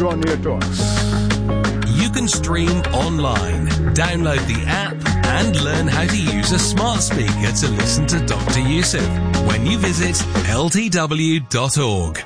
draw near to us. You can stream online, download the app, and learn how to use a smart speaker to listen to Dr. Yusuf when you visit ltw.org.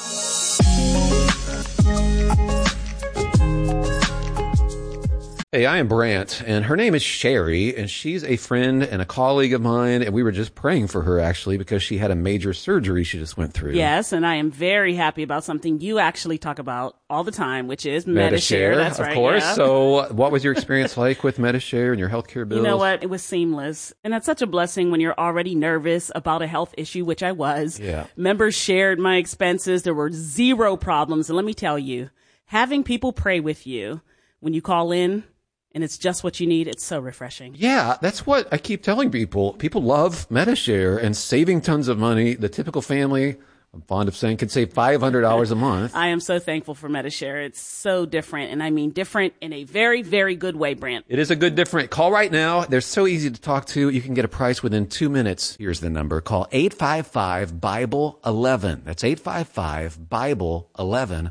Hey, I am Brant, and her name is Sherry, and she's a friend and a colleague of mine, and we were just praying for her, actually, because she had a major surgery she just went through. Yes, and I am very happy about something you actually talk about all the time, which is Medi-Share. That's right, of course. Yeah. So what was your experience like with Medi-Share and your healthcare bills? You know what? It was seamless. And that's such a blessing when you're already nervous about a health issue, which I was. Yeah. Members shared my expenses. There were zero problems. And let me tell you, having people pray with you when you call in, and it's just what you need, it's so refreshing. Yeah, that's what I keep telling people. People love Medi-Share and saving tons of money. The typical family, I'm fond of saying, can save $500 a month. I am so thankful for Medi-Share. It's so different, and I mean different in a very, very good way, Brant. It is a good different. Call right now. They're so easy to talk to. You can get a price within 2 minutes. Here's the number. Call 855-BIBLE-11. That's 855-BIBLE-11.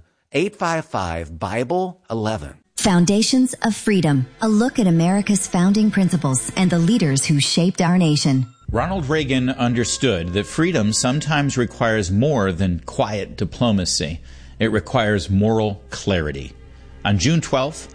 855-BIBLE-11. Foundations of Freedom, a look at America's founding principles and the leaders who shaped our nation. Ronald Reagan understood that freedom sometimes requires more than quiet diplomacy. It requires moral clarity. On June 12,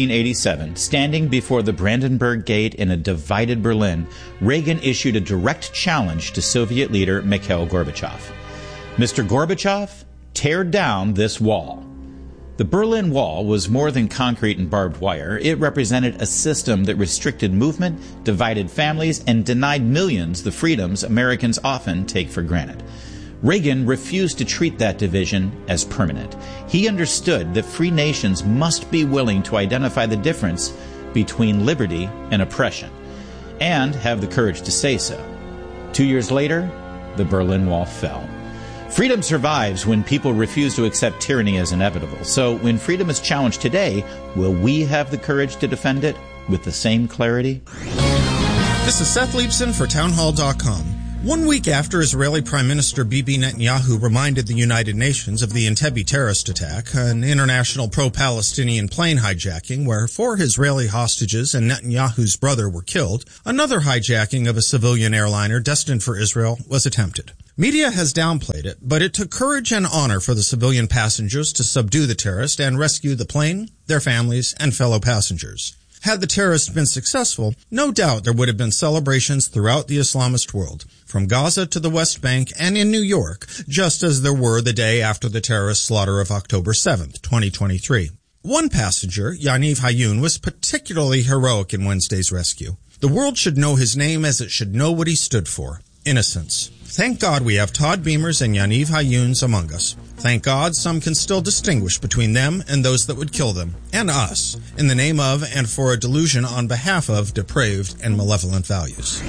1987, standing before the Brandenburg Gate in a divided Berlin, Reagan issued a direct challenge to Soviet leader Mikhail Gorbachev. Mr. Gorbachev, tear down this wall. The Berlin Wall was more than concrete and barbed wire. It represented a system that restricted movement, divided families, and denied millions the freedoms Americans often take for granted. Reagan refused to treat that division as permanent. He understood that free nations must be willing to identify the difference between liberty and oppression, and have the courage to say so. 2 years later, the Berlin Wall fell. Freedom survives when people refuse to accept tyranny as inevitable. So when freedom is challenged today, will we have the courage to defend it with the same clarity? This is Seth Leibson for Townhall.com. 1 week after Israeli Prime Minister Bibi Netanyahu reminded the United Nations of the Entebbe terrorist attack, an international pro-Palestinian plane hijacking where 4 Israeli hostages and Netanyahu's brother were killed, another hijacking of a civilian airliner destined for Israel was attempted. Media has downplayed it, but it took courage and honor for the civilian passengers to subdue the terrorist and rescue the plane, their families, and fellow passengers. Had the terrorists been successful, no doubt there would have been celebrations throughout the Islamist world, from Gaza to the West Bank and in New York, just as there were the day after the terrorist slaughter of October 7th, 2023. One passenger, Yaniv Hayun, was particularly heroic in Wednesday's rescue. The world should know his name as it should know what he stood for: innocence. Thank God we have Todd Beamers and Yaniv Hayuns among us. Thank God some can still distinguish between them and those that would kill them, and us, in the name of and for a delusion on behalf of depraved and malevolent values.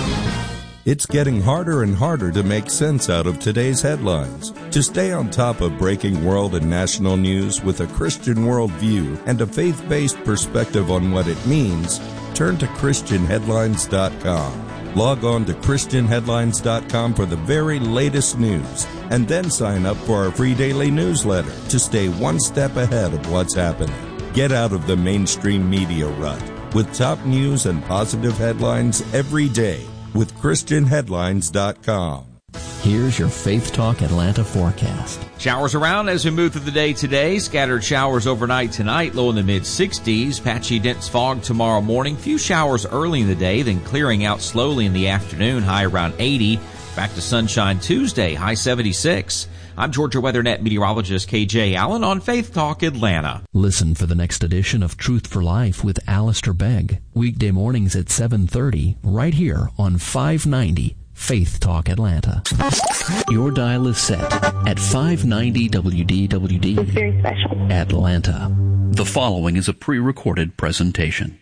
It's getting harder and harder to make sense out of today's headlines. To stay on top of breaking world and national news with a Christian worldview and a faith-based perspective on what it means, turn to ChristianHeadlines.com. Log on to ChristianHeadlines.com for the very latest news, and then sign up for our free daily newsletter to stay one step ahead of what's happening. Get out of the mainstream media rut with top news and positive headlines every day with ChristianHeadlines.com. Here's your Faith Talk Atlanta forecast. Showers around as we move through the day today. Scattered showers overnight tonight, low in the mid-60s. Patchy dense fog tomorrow morning. Few showers early in the day, then clearing out slowly in the afternoon, high around 80. Back to sunshine Tuesday, high 76. I'm Georgia WeatherNet meteorologist KJ Allen on Faith Talk Atlanta. Listen for the next edition of Truth for Life with Alistair Begg. Weekday mornings at 7:30, right here on 590 Faith Talk Atlanta. Your dial is set at 590 WDWD. It's very special. Atlanta. The following is a pre-recorded presentation.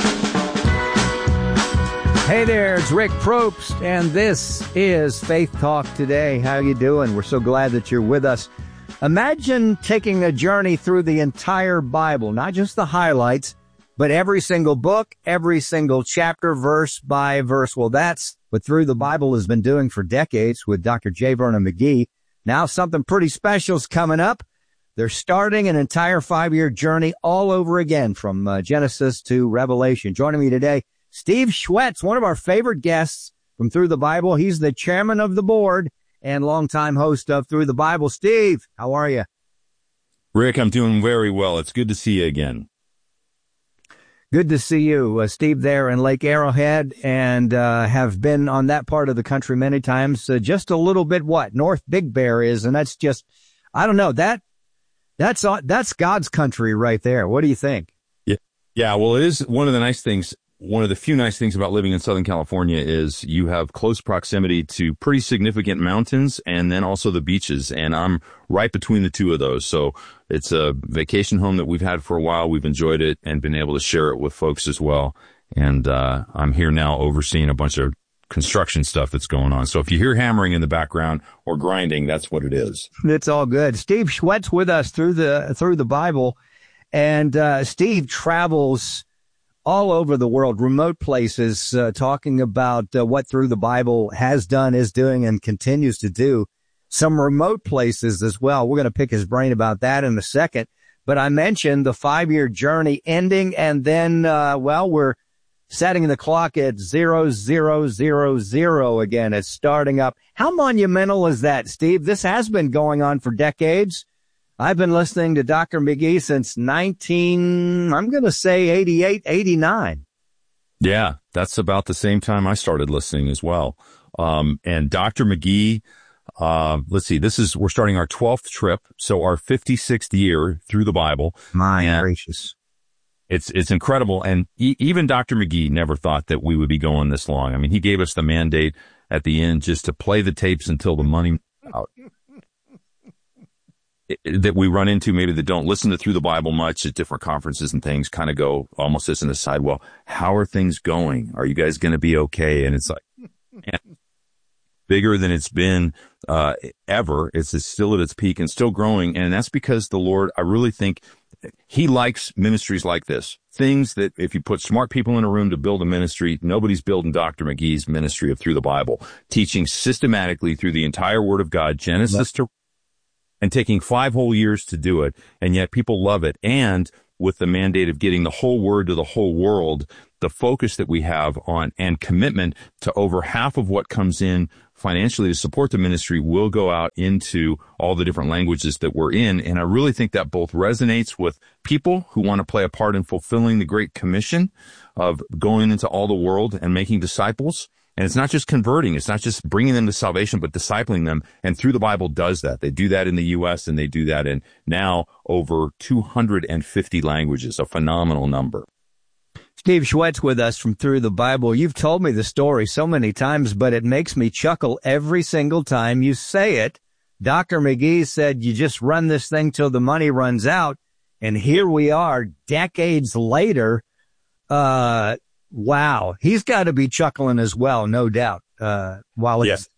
Hey there, it's Rick Probst, and this is Faith Talk Today. How you doing? We're so glad that you're with us. Imagine taking a journey through the entire Bible, not just the highlights, but every single book, every single chapter, verse by verse. Well, that's what Through the Bible has been doing for decades with Dr. J. Vernon McGee. Now something pretty special is coming up. They're starting an entire 5-year journey all over again from Genesis to Revelation. Joining me today, Steve Schwetz, one of our favorite guests from Through the Bible. He's the chairman of the board and longtime host of Through the Bible. Steve, how are you? Rick, I'm doing very well. It's good to see you again. Good to see you, Steve, there in Lake Arrowhead, and have been on that part of the country many times. Just a little bit North Big Bear is, and that's just, I don't know, that's God's country right there. What do you think? Yeah. Well, it is one of the nice things. One of the few nice things about living in Southern California is you have close proximity to pretty significant mountains and then also the beaches. And I'm right between the two of those. So it's a vacation home that we've had for a while. We've enjoyed it and been able to share it with folks as well. And I'm here now overseeing a bunch of construction stuff that's going on. So if you hear hammering in the background or grinding, that's what it is. It's all good. Steve Schwetz with us through the Bible. And Steve travels all over the world, remote places, talking about what Through the Bible has done, is doing, and continues to do. Some remote places as well. We're going to pick his brain about that in a second. But I mentioned the 5-year journey ending, and then, we're setting the clock at 0000 again. It's starting up. How monumental is that, Steve? This has been going on for decades. I've been listening to Dr. McGee since 88, 89. Yeah, that's about the same time I started listening as well. And Dr. McGee, let's see, we're starting our 12th trip. So our 56th year through the Bible. My gracious. It's incredible. And even Dr. McGee never thought that we would be going this long. I mean, he gave us the mandate at the end just to play the tapes until the money out. That we run into maybe that don't listen to Through the Bible much at different conferences and things, kind of go almost as an aside, well, how are things going? Are you guys going to be okay? And it's like, man, bigger than it's been ever. It's still at its peak and still growing. And that's because the Lord, I really think he likes ministries like this. Things that if you put smart people in a room to build a ministry, nobody's building Dr. McGee's ministry of Through the Bible, teaching systematically through the entire Word of God, Genesis to, and taking 5 whole years to do it. And yet people love it. And with the mandate of getting the whole word to the whole world, the focus that we have on and commitment to over half of what comes in financially to support the ministry will go out into all the different languages that we're in. And I really think that both resonates with people who want to play a part in fulfilling the Great Commission of going into all the world and making disciples. And it's not just converting. It's not just bringing them to salvation, but discipling them. And Through the Bible does that. They do that in the U.S. and they do that in now over 250 languages, a phenomenal number. Steve Schwetz with us from Through the Bible. You've told me the story so many times, but it makes me chuckle every single time you say it. Dr. McGee said you just run this thing till the money runs out. And here we are decades later. Wow. He's got to be chuckling as well, no doubt. While it's,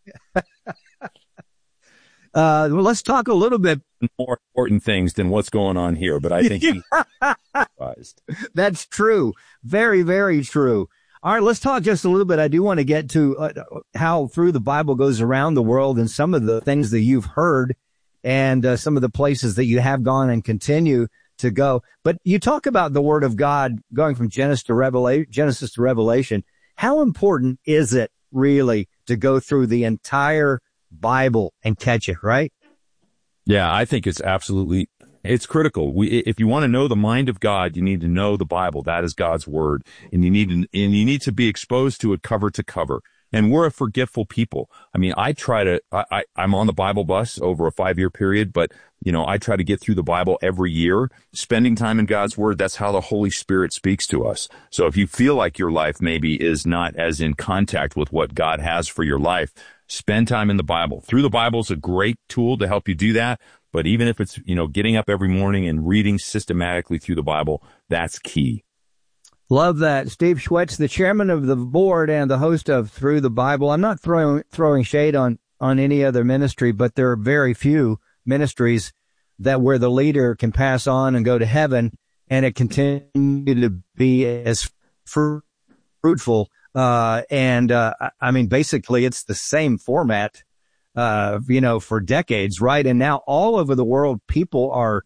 well, let's talk a little bit more important things than what's going on here, but I think he's surprised. That's true. Very, very true. All right, let's talk just a little bit. I do want to get to how Through the Bible goes around the world and some of the things that you've heard and some of the places that you have gone and continue to go. But you talk about the Word of God going from Genesis to Revelation. How important is it really to go through the entire Bible and catch it, right? Yeah, I think it's critical. If you want to know the mind of God, you need to know the Bible. That is God's Word. And you need to be exposed to it cover to cover. And we're a forgetful people. I mean, I'm on the Bible bus over a 5-year period, but, I try to get through the Bible every year, spending time in God's Word. That's how the Holy Spirit speaks to us. So if you feel like your life maybe is not as in contact with what God has for your life, spend time in the Bible. Through the Bible is a great tool to help you do that. But even if it's, getting up every morning and reading systematically through the Bible, that's key. Love that. Steve Schwetz, the chairman of the board and the host of Through the Bible. I'm not throwing shade on any other ministry, but there are very few ministries that where the leader can pass on and go to heaven and it continue to be as fruitful. I mean, basically it's the same format, for decades, right? And now all over the world, people are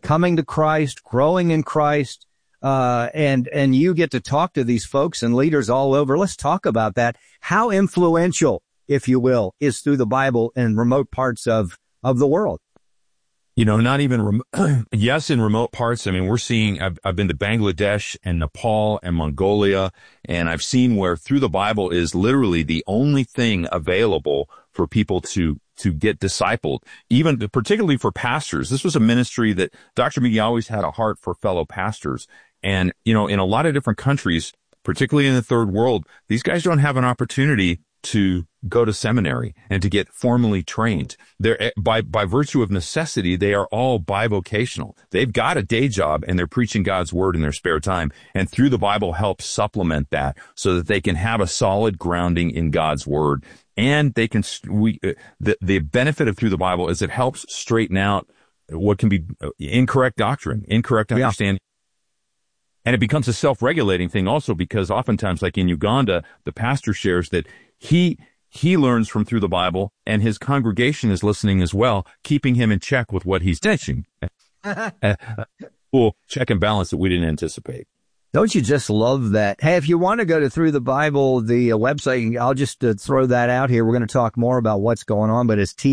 coming to Christ, growing in Christ, and you get to talk to these folks and leaders all over. Let's talk about that. How influential, if you will, is Through the Bible in remote parts of the world? You know, not even, yes, in remote parts. I mean, we're seeing, I've been to Bangladesh and Nepal and Mongolia, and I've seen where Through the Bible is literally the only thing available for people to get discipled, even particularly for pastors. This was a ministry that Dr. McGee always had a heart for fellow pastors. And, you know, in a lot of different countries, particularly in the third world, these guys don't have an opportunity to go to seminary and to get formally trained. They're by virtue of necessity, they are all bivocational. They've got a day job and they're preaching God's word in their spare time. And Through the Bible helps supplement that so that they can have a solid grounding in God's word. And they can, the benefit of Through the Bible is it helps straighten out what can be incorrect doctrine, incorrect understanding. And it becomes a self-regulating thing also, because oftentimes, like in Uganda, the pastor shares that he learns from Through the Bible and his congregation is listening as well, keeping him in check with what he's teaching. Cool check and balance that we didn't anticipate. Don't you just love that? Hey, if you want to go to Through the Bible, the website, I'll just throw that out here. We're going to talk more about what's going on, but it's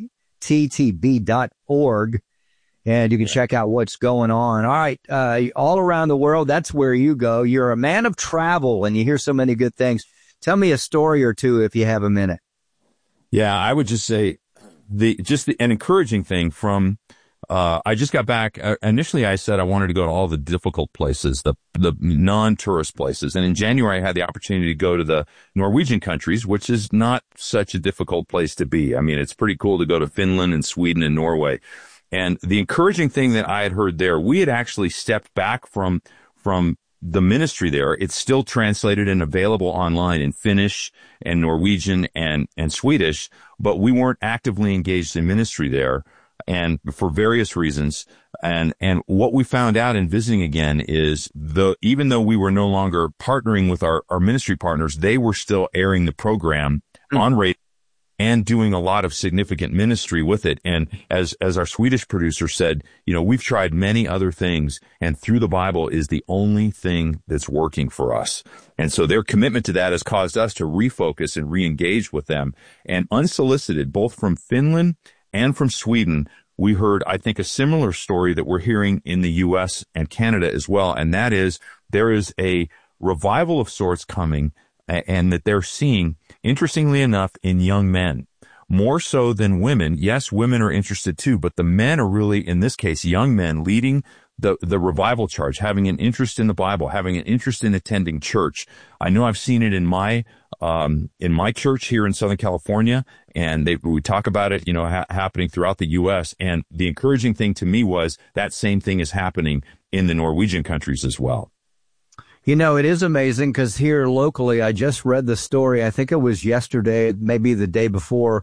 ttb.org, and you can check out what's going on. All right, all around the world, that's where you go. You're a man of travel, and you hear so many good things. Tell me a story or two if you have a minute. Yeah, I would just say an encouraging thing from, I just got back. Initially, I said I wanted to go to all the difficult places, the non-tourist places. And in January, I had the opportunity to go to the Norwegian countries, which is not such a difficult place to be. I mean, it's pretty cool to go to Finland and Sweden and Norway. And the encouraging thing that I had heard there, we had actually stepped back from the ministry there. It's still translated and available online in Finnish and Norwegian and Swedish, but we weren't actively engaged in ministry there, and for various reasons. And what we found out in visiting again is even though we were no longer partnering with our ministry partners, they were still airing the program on radio and doing a lot of significant ministry with it. And as our Swedish producer said, you know, we've tried many other things, and Through the Bible is the only thing that's working for us. And so their commitment to that has caused us to refocus and re-engage with them. And unsolicited, both from Finland and from Sweden, we heard, I think, a similar story that we're hearing in the U.S. and Canada as well. And that is, there is a revival of sorts coming, and that they're seeing, interestingly enough, in young men, more so than women. Yes, women are interested too, but the men are really, in this case, young men leading the revival charge, having an interest in the Bible, having an interest in attending church. I know I've seen it in my church here in Southern California, and we talk about it, you know, happening throughout the U.S. And the encouraging thing to me was that same thing is happening in the Norwegian countries as well. You know, it is amazing because here locally, I just read the story. I think it was yesterday, maybe the day before.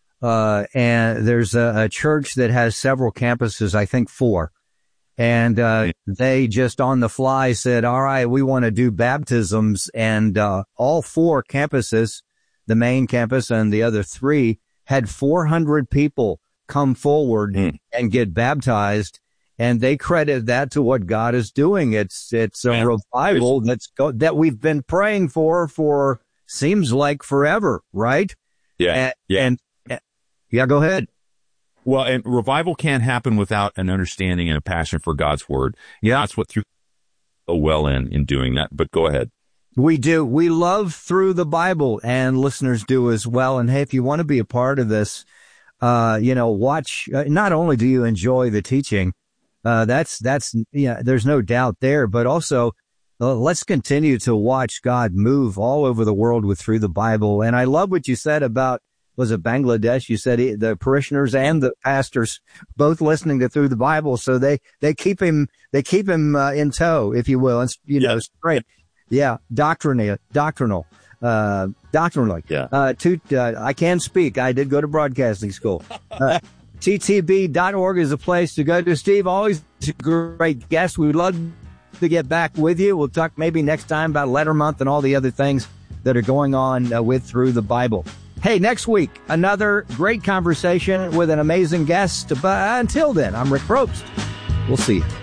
And there's a church that has several campuses, I think 4. And they just on the fly said, all right, we want to do baptisms. And all 4 campuses, the main campus and the other 3, had 400 people come forward and get baptized. And they credit that to what God is doing. It's a revival that we've been praying for seems like forever, right? Yeah. Yeah, go ahead. Well, and revival can't happen without an understanding and a passion for God's word. Yeah, that's what Through so well in doing that. But go ahead. We do. We love Through the Bible, and listeners do as well. And hey, if you want to be a part of this, watch. Not only do you enjoy the teaching, there's no doubt there, but also let's continue to watch God move all over the world with Through the Bible. And I love what you said about, was it Bangladesh? You said the parishioners and the pastors both listening to Through the Bible. So they keep him in tow, if you will. And, straight. Yeah. Doctrinally. Yeah. I can speak. I did go to broadcasting school. TTB.org is a place to go to. Steve, always a great guest. We would love to get back with you. We'll talk maybe next time about Letter Month and all the other things that are going on with Through the Bible. Hey, next week, another great conversation with an amazing guest. But until then, I'm Rick Probst. We'll see you.